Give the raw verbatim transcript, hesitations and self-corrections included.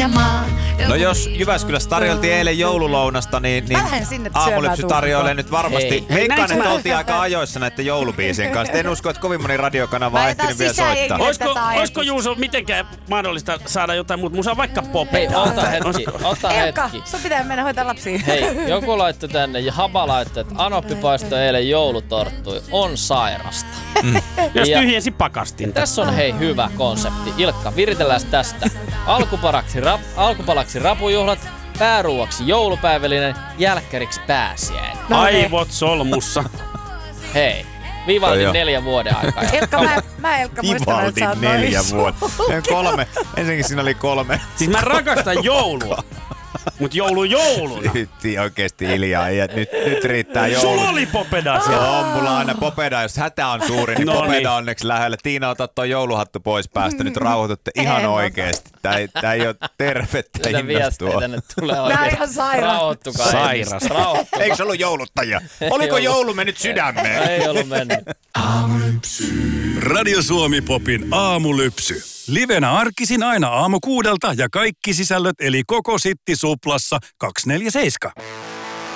ja maa. No jos Jyväskylässä tarjoltiin eilen joululounasta, niin, niin Aamulypsy tarjoilee nyt varmasti. Veikkaan, että oltiin aika ajoissa näiden joulubiisien kanssa. En usko, että kovin moni radiokanava on ehtinyt vielä soittaa. Olisiko, olisiko Juuso mitenkään mahdollista saada jotain muuta musaa, vaikka popea? Hei, ota hetki, ota Elka, hetki. sun pitää mennä hoitaa lapsia. Hei, joku laittoi tänne ja Haba laittoi, että Anoppi paistoi eilen joulutorttui. On sairasta. Mm. Jos tyhjensi pakastinta. Tässä on hei hyvä konsepti. Ilkka, viritellään tästä. Alkupalaksi, rap, alkupalaksi rapujuhlat, pääruuaksi joulupäivällinen, jälkkäriksi pääsiäinen. No aivot solmussa. Hei, Vivaldin neljä vuoden aikaa. Elkka, mä, mä Elkka muistan, että sä oot neljä vuoden. kolme. Ensinnäkin siinä oli kolme. Siis mä rakastan joulua. Mut joulu jouluna. Nyt oikeesti hiljaa. Ja nyt, nyt riittää joulu. Sulla oli popeda siellä. On mulla aina popeda. Jos hätä on suuri, niin no popeda niin. Onneksi lähellä. Tiina, ota toi jouluhattu pois päästä. Nyt rauhoitutte ihan oikeesti. Tää ei, tää ei oo tervettä innostua. Tänne tulee oikeesti. Nää ihan sairaan. Rauhoittukaa. Sairas. Rauhoittukaa. Eikö se ollut jouluttajia? Oliko joulu mennyt sydämeen? Ei ollut mennyt. Aamulypsy. Radio Suomi Popin aamulypsy. Livenä arkisin aina aamu kuudelta ja kaikki sisällöt eli koko Sitti Suplassa kaksikymmentäneljä seitsemän.